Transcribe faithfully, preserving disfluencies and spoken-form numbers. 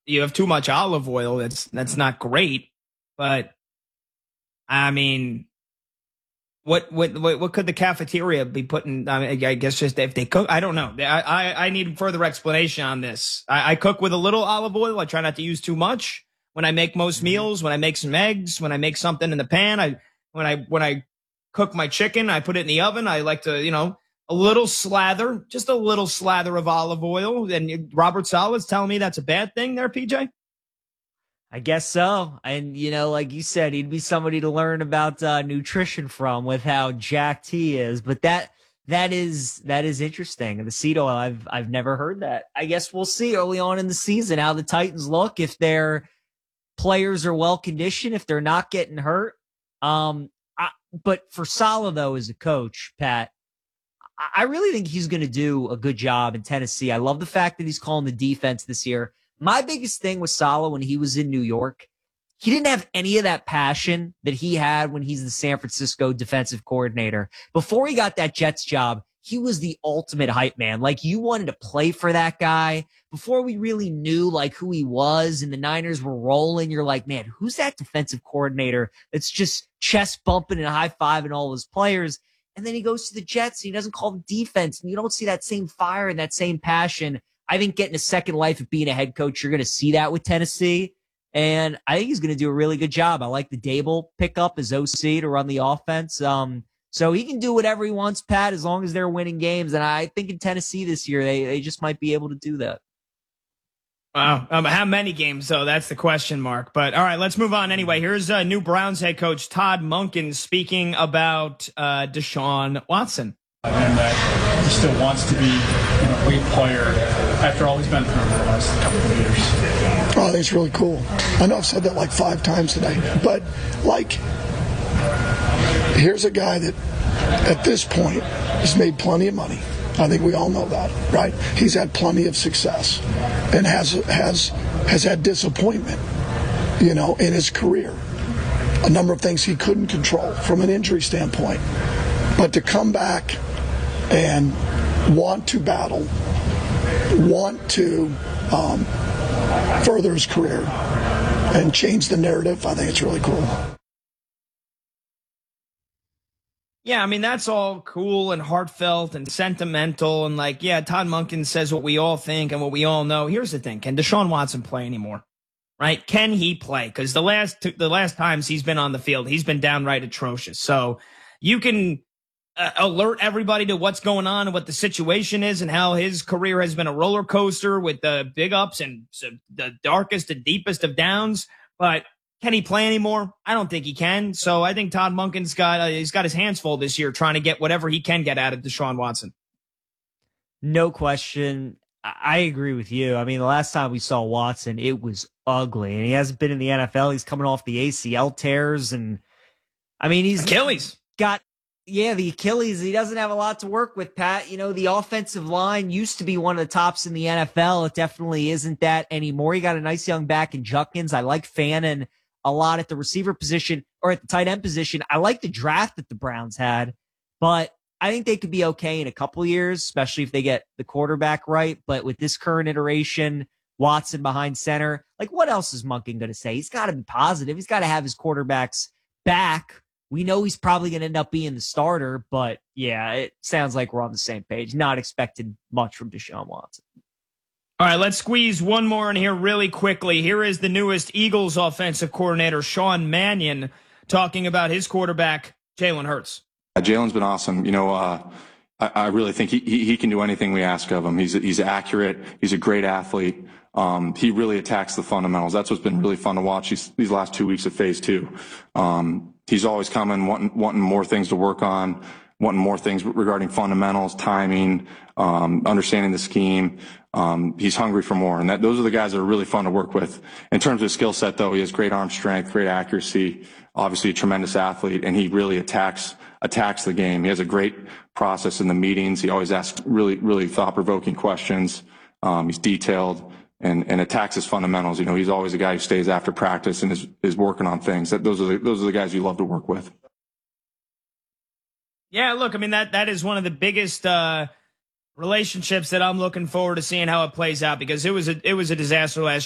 you have too much olive oil. That's that's not great. But I mean, what what what, what could the cafeteria be putting? I, mean, I guess just if they cook. I don't know. I I, I need further explanation on this. I, I cook with a little olive oil. I try not to use too much when I make most meals. When I make some eggs, when I make something in the pan, I when I when I cook my chicken, I put it in the oven. I like to, you know, a little slather, just a little slather of olive oil. And Robert Sala's telling me that's a bad thing there, P J? I guess so. And, you know, like you said, he'd be somebody to learn about uh, nutrition from with how jacked he is. But that that is that is interesting. The seed oil, I've I've never heard that. I guess we'll see early on in the season how the Titans look, if their players are well conditioned, if they're not getting hurt. Um, I, but for Saleh, though, as a coach, Pat, I really think he's going to do a good job in Tennessee. I love the fact that he's calling the defense this year. My biggest thing with Saleh when he was in New York, he didn't have any of that passion that he had when he's the San Francisco defensive coordinator. Before he got that Jets job, he was the ultimate hype man. Like, you wanted to play for that guy. Before we really knew like who he was and the Niners were rolling, you're like, man, who's that defensive coordinator that's just chest bumping and high-fiving all his players? And then he goes to the Jets and he doesn't call the defense, and you don't see that same fire and that same passion. I think getting a second life of being a head coach, you're going to see that with Tennessee. And I think he's going to do a really good job. I like the Dable pickup as O C to run the offense. Um, so he can do whatever he wants, Pat, as long as they're winning games. And I think in Tennessee this year, they, they just might be able to do that. Wow. Um, how many games, though? That's the question mark. But all right, let's move on anyway. Here's uh, new Browns head coach Todd Monken speaking about uh, Deshaun Watson. And that he still wants to be, you know, a great player after all he's been through for the last couple of years. Oh, I think it's really cool. I know I've said that like five times today, but like, here's a guy that at this point has made plenty of money. I think we all know that, right? He's had plenty of success and has has has had disappointment, you know, in his career. A number of things he couldn't control from an injury standpoint. But to come back and want to battle, want to um, further his career and change the narrative, I think it's really cool. Yeah, I mean, that's all cool and heartfelt and sentimental. And like, yeah, Todd Monken says what we all think and what we all know. Here's the thing. Can Deshaun Watson play anymore? Right? Can he play? Because the last the last times he's been on the field, he's been downright atrocious. So you can uh, alert everybody to what's going on and what the situation is and how his career has been a roller coaster with the big ups and the darkest and deepest of downs. But can he play anymore? I don't think he can. So I think Todd Monken's got uh, he's got his hands full this year trying to get whatever he can get out of Deshaun Watson. No question. I agree with you. I mean, the last time we saw Watson, it was ugly, and he hasn't been in the N F L. He's coming off the A C L tears, and I mean, he's Achilles got, yeah, the Achilles. He doesn't have a lot to work with, Pat. You know, the offensive line used to be one of the tops in the N F L. It definitely isn't that anymore. He got a nice young back in Judkins. I like Fannin a lot at the receiver position or at the tight end position. I like the draft that the Browns had, but I think they could be okay in a couple of years, especially if they get the quarterback right. But with this current iteration, Watson behind center, like, what else is Monken going to say? He's got to be positive. He's got to have his quarterbacks back. We know he's probably going to end up being the starter, but yeah, it sounds like we're on the same page. Not expected much from Deshaun Watson. All right, let's squeeze one more in here really quickly. Here is the newest Eagles offensive coordinator, Sean Mannion, talking about his quarterback, Jalen Hurts. Uh, Jalen's been awesome. You know, uh, I, I really think he, he he can do anything we ask of him. He's he's accurate. He's a great athlete. Um, he really attacks the fundamentals. That's what's been really fun to watch these, these last two weeks of phase two. Um, he's always coming, wanting, wanting more things to work on, wanting more things regarding fundamentals, timing, um, understanding the scheme. Um, he's hungry for more, and that those are the guys that are really fun to work with. In terms of skill set, though, he has great arm strength, great accuracy, obviously a tremendous athlete, and he really attacks attacks the game. He has a great process in the meetings. He always asks really, really thought-provoking questions. Um, he's detailed and, and attacks his fundamentals. You know, he's always a guy who stays after practice and is, is working on things. That those are the, those are the guys you love to work with. Yeah, look, I mean, that that is one of the biggest uh, relationships that I'm looking forward to seeing how it plays out, because it was a it was a disaster last